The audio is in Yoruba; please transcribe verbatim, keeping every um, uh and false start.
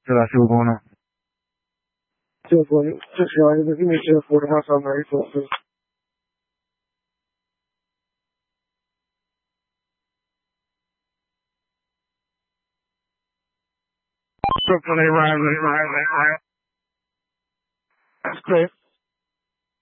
这咋修工呢？ 这说这是要一个给你这活的话，上面一说是。Brooklyn, right, right, right, right. That's great.